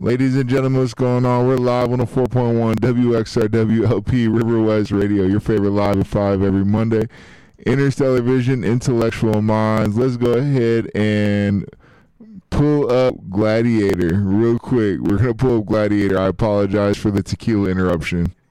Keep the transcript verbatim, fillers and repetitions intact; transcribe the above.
Ladies and gentlemen, what's going on? We're live on a four point one W X R W L P River West Radio, your favorite live at five every Monday. Interstellar Vision, Intellectual Minds. Let's go ahead and pull up Gladiator real quick. We're going to pull up Gladiator. I apologize for the tequila interruption.